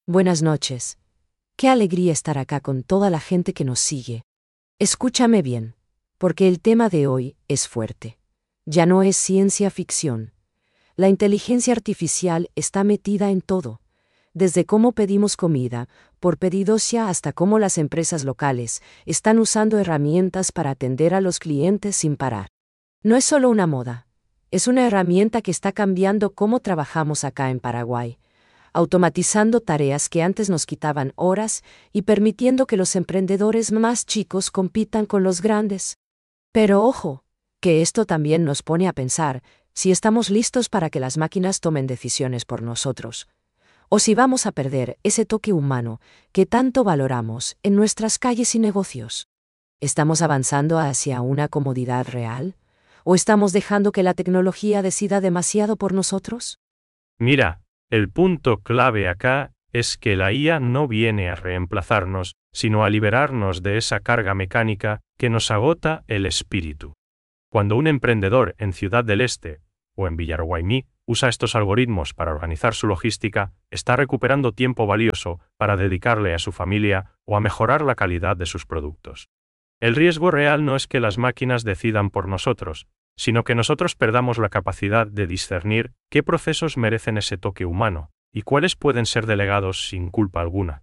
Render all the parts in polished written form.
Buenas noches. Qué alegría estar acá con toda la gente que nos sigue. Escúchame bien, porque el tema de hoy es fuerte. Ya no es ciencia ficción. La inteligencia artificial está metida en todo, desde cómo pedimos comida, por pedidos ya hasta cómo las empresas locales están usando herramientas para atender a los clientes sin parar. No es solo una moda, es una herramienta que está cambiando cómo trabajamos acá en Paraguay, automatizando tareas que antes nos quitaban horas y permitiendo que los emprendedores más chicos compitan con los grandes. Pero ojo, que esto también nos pone a pensar si estamos listos para que las máquinas tomen decisiones por nosotros, o si vamos a perder ese toque humano que tanto valoramos en nuestras calles y negocios. ¿Estamos avanzando hacia una comodidad real? ¿O estamos dejando que la tecnología decida demasiado por nosotros? Mira, el punto clave acá es que la IA no viene a reemplazarnos, sino a liberarnos de esa carga mecánica que nos agota el espíritu. Cuando un emprendedor en Ciudad del Este o en Villarguaymí usa estos algoritmos para organizar su logística, está recuperando tiempo valioso para dedicarle a su familia o a mejorar la calidad de sus productos. El riesgo real no es que las máquinas decidan por nosotros, sino que nosotros perdamos la capacidad de discernir qué procesos merecen ese toque humano y cuáles pueden ser delegados sin culpa alguna.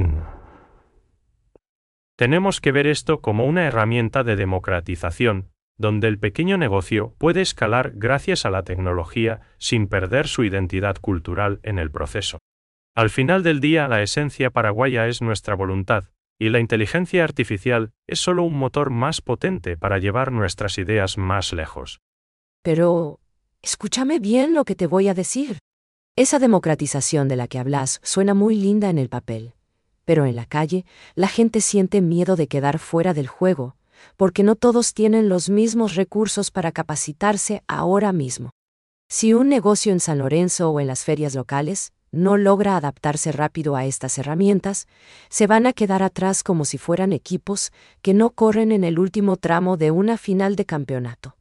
Tenemos que ver esto como una herramienta de democratización, donde el pequeño negocio puede escalar gracias a la tecnología sin perder su identidad cultural en el proceso. Al final del día, la esencia paraguaya es nuestra voluntad, y la inteligencia artificial es solo un motor más potente para llevar nuestras ideas más lejos. Pero, escúchame bien lo que te voy a decir. Esa democratización de la que hablas suena muy linda en el papel, pero en la calle la gente siente miedo de quedar fuera del juego, porque no todos tienen los mismos recursos para capacitarse ahora mismo. Si un negocio en San Lorenzo o en las ferias locales no logra adaptarse rápido a estas herramientas, se van a quedar atrás como si fueran equipos que no corren en el último tramo de una final de campeonato.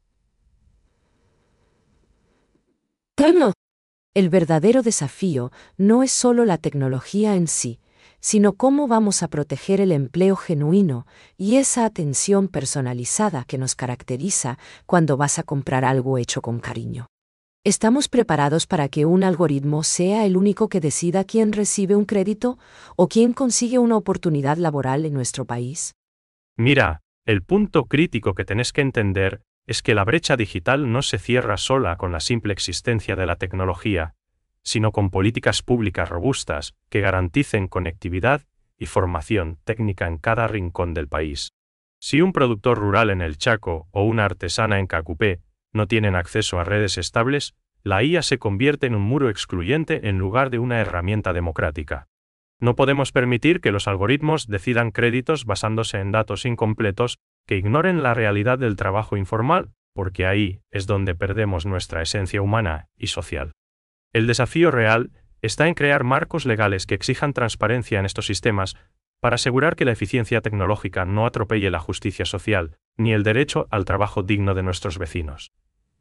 El verdadero desafío no es solo la tecnología en sí, sino cómo vamos a proteger el empleo genuino y esa atención personalizada que nos caracteriza cuando vas a comprar algo hecho con cariño. ¿Estamos preparados para que un algoritmo sea el único que decida quién recibe un crédito o quién consigue una oportunidad laboral en nuestro país? Mira, el punto crítico que tenés que entender es que la brecha digital no se cierra sola con la simple existencia de la tecnología, sino con políticas públicas robustas que garanticen conectividad y formación técnica en cada rincón del país. Si un productor rural en el Chaco o una artesana en Cacupé no tienen acceso a redes estables, la IA se convierte en un muro excluyente en lugar de una herramienta democrática. No podemos permitir que los algoritmos decidan créditos basándose en datos incompletos que ignoren la realidad del trabajo informal, porque ahí es donde perdemos nuestra esencia humana y social. El desafío real está en crear marcos legales que exijan transparencia en estos sistemas para asegurar que la eficiencia tecnológica no atropelle la justicia social ni el derecho al trabajo digno de nuestros vecinos.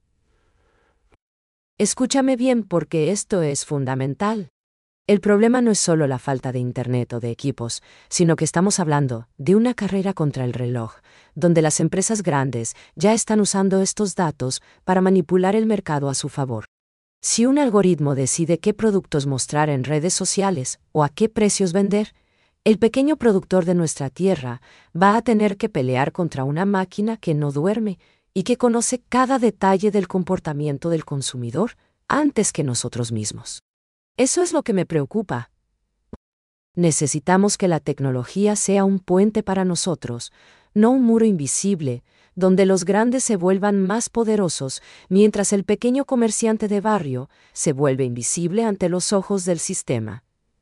Escúchame bien porque esto es fundamental. El problema no es solo la falta de Internet o de equipos, sino que estamos hablando de una carrera contra el reloj, donde las empresas grandes ya están usando estos datos para manipular el mercado a su favor. Si un algoritmo decide qué productos mostrar en redes sociales o a qué precios vender, el pequeño productor de nuestra tierra va a tener que pelear contra una máquina que no duerme y que conoce cada detalle del comportamiento del consumidor antes que nosotros mismos. Eso es lo que me preocupa. Necesitamos que la tecnología sea un puente para nosotros, no un muro invisible, donde los grandes se vuelvan más poderosos, mientras el pequeño comerciante de barrio se vuelve invisible ante los ojos del sistema.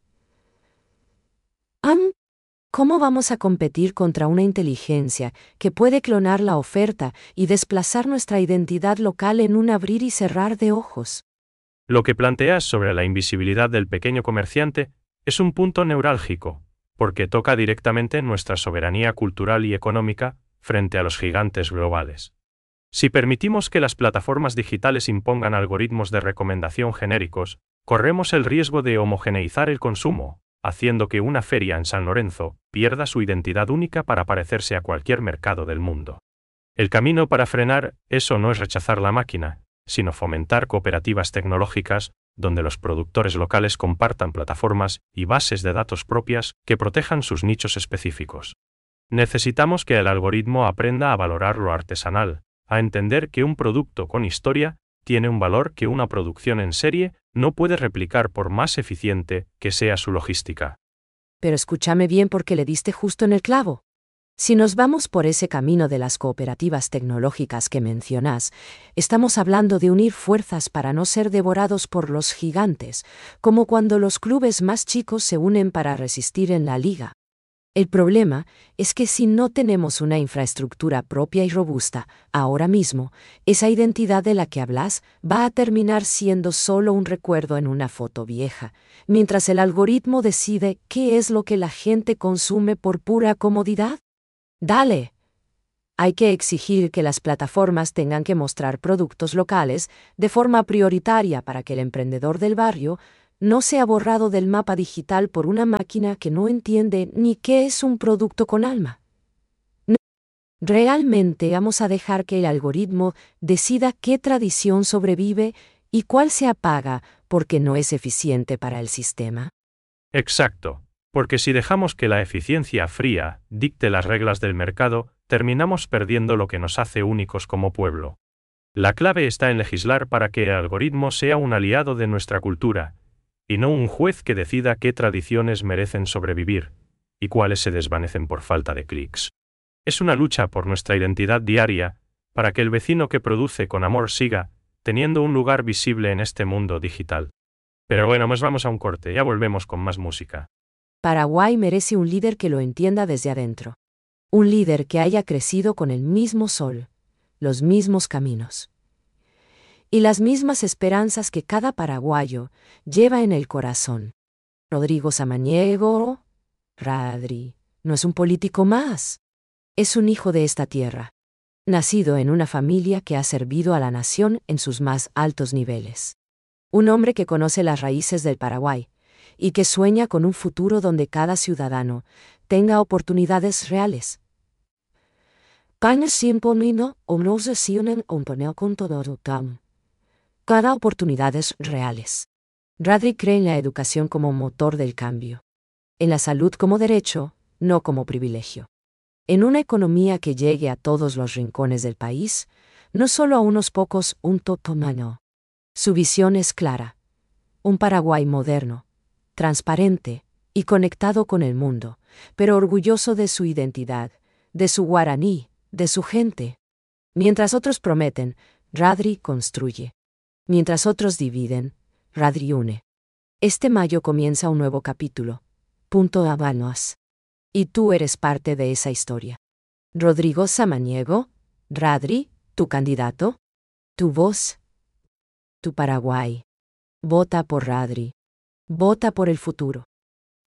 ¿Cómo vamos a competir contra una inteligencia que puede clonar la oferta y desplazar nuestra identidad local en un abrir y cerrar de ojos? Lo que planteas sobre la invisibilidad del pequeño comerciante es un punto neurálgico, porque toca directamente nuestra soberanía cultural y económica frente a los gigantes globales. Si permitimos que las plataformas digitales impongan algoritmos de recomendación genéricos, corremos el riesgo de homogeneizar el consumo, haciendo que una feria en San Lorenzo pierda su identidad única para parecerse a cualquier mercado del mundo. El camino para frenar eso no es rechazar la máquina, sino fomentar cooperativas tecnológicas donde los productores locales compartan plataformas y bases de datos propias que protejan sus nichos específicos. Necesitamos que el algoritmo aprenda a valorar lo artesanal, a entender que un producto con historia tiene un valor que una producción en serie no puede replicar por más eficiente que sea su logística. Pero escúchame bien porque le diste justo en el clavo. Si nos vamos por ese camino de las cooperativas tecnológicas que mencionas, estamos hablando de unir fuerzas para no ser devorados por los gigantes, como cuando los clubes más chicos se unen para resistir en la liga. El problema es que si no tenemos una infraestructura propia y robusta, ahora mismo, esa identidad de la que hablas va a terminar siendo solo un recuerdo en una foto vieja, mientras el algoritmo decide qué es lo que la gente consume por pura comodidad. Dale. Hay que exigir que las plataformas tengan que mostrar productos locales de forma prioritaria para que el emprendedor del barrio no sea borrado del mapa digital por una máquina que no entiende ni qué es un producto con alma. No. Realmente vamos a dejar que el algoritmo decida qué tradición sobrevive y cuál se apaga porque no es eficiente para el sistema. Exacto, porque si dejamos que la eficiencia fría dicte las reglas del mercado, terminamos perdiendo lo que nos hace únicos como pueblo. La clave está en legislar para que el algoritmo sea un aliado de nuestra cultura, y no un juez que decida qué tradiciones merecen sobrevivir y cuáles se desvanecen por falta de clics. Es una lucha por nuestra identidad diaria, para que el vecino que produce con amor siga teniendo un lugar visible en este mundo digital. Pero bueno, pues vamos a un corte, ya volvemos con más música. Paraguay merece un líder que lo entienda desde adentro. Un líder que haya crecido con el mismo sol, los mismos caminos y las mismas esperanzas que cada paraguayo lleva en el corazón. Rodrigo Samaniego, Radri, no es un político más. Es un hijo de esta tierra, nacido en una familia que ha servido a la nación en sus más altos niveles. Un hombre que conoce las raíces del Paraguay y que sueña con un futuro donde cada ciudadano tenga oportunidades reales. Cada oportunidades reales. Radri cree en la educación como motor del cambio. En la salud como derecho, no como privilegio. En una economía que llegue a todos los rincones del país, no solo a unos pocos, un totomano. Su visión es clara. Un Paraguay moderno, transparente y conectado con el mundo, pero orgulloso de su identidad, de su guaraní, de su gente. Mientras otros prometen, Radri construye. Mientras otros dividen, Radri une. Este mayo comienza un nuevo capítulo. Punto Habanos. Y tú eres parte de esa historia. Rodrigo Samaniego, Radri, tu candidato, tu voz, tu Paraguay. Vota por Radri. Vota por el futuro.